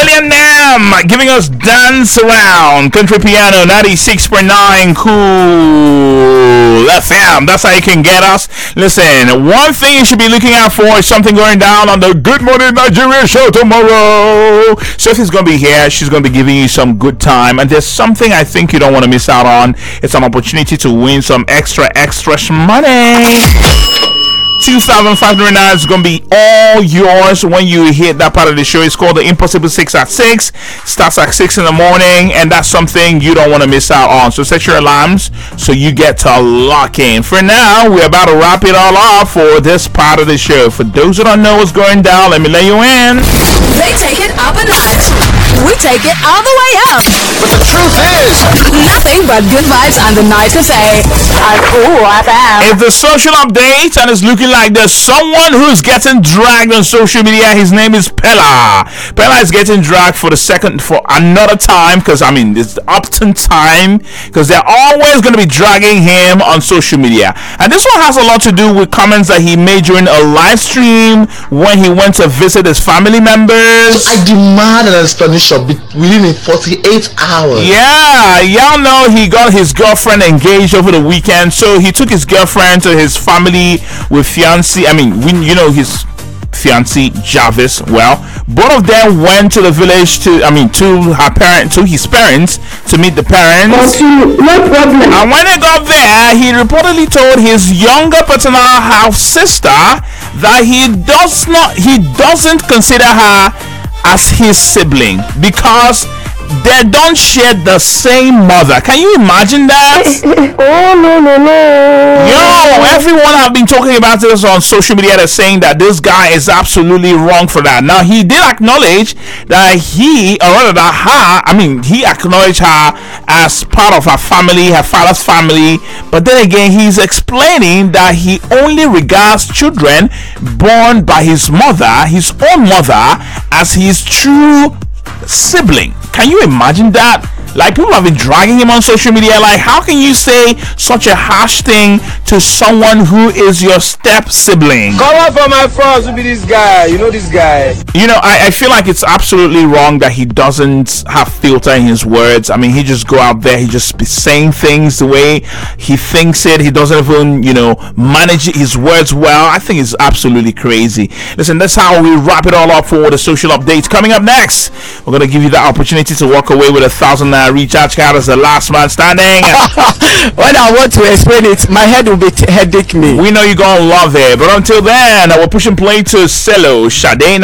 William Nam giving us Dance Around. Country Piano 96.9 Cool FM. That's how you can get us. Listen, one thing you should be looking out for is something going down on the Good Morning Nigeria show tomorrow. Sophie's going to be here. She's going to be giving you some good time. And there's something I think you don't want to miss out on. It's an opportunity to win some extra money. 2,500 naira is going to be all yours when you hit that part of the show. It's called the Impossible 6 at 6. Starts at 6 in the morning, and that's something you don't want to miss out on. So set your alarms so you get to lock in. For now, we're about to wrap it all off for this part of the show. For those who don't know what's going down, let me let you in. They take it up a notch. We take it all the way up. But the truth is, nothing but good vibes on the night to say. It's the social update, and it's looking like there's someone who's getting dragged on social media. His name is Pella. Pella is getting dragged for another time, because it's Upton time, because they're always going to be dragging him on social media. And this one has a lot to do with comments that he made during a live stream when he went to visit his family members. So I demand an explanation within 48 hours. Yeah, y'all know he got his girlfriend engaged over the weekend, so he took his girlfriend to his family with fiancé. His fiancé Jarvis. Well, both of them went to the village to his parents to meet the parents. No problem. And when they got there, he reportedly told his younger paternal half sister that he doesn't consider her as his sibling because they don't share the same mother. Can you imagine that? Oh, no. Yo, everyone have been talking about this on social media. They're saying that this guy is absolutely wrong for that. Now, he did acknowledge that he acknowledged her as part of her family, her father's family. But then again, he's explaining that he only regards children born by his own mother, as his true sibling. Can you imagine that? Like, people have been dragging him on social media. Like, how can you say such a harsh thing to someone who is your step sibling? Come up for my friends to be this guy. You know this guy. I feel like it's absolutely wrong that he doesn't have filter in his words. He just go out there, he just be saying things the way he thinks it. He doesn't even, manage his words well. I think it's absolutely crazy. Listen, that's how we wrap it all up for the social updates. Coming up next, we're going to give you the opportunity to walk away with 1,000 naira recharge card as the last man standing. When I want to explain it, my head will be headache me. We know you're going to love it. But until then, I will push and play to Cello, Sade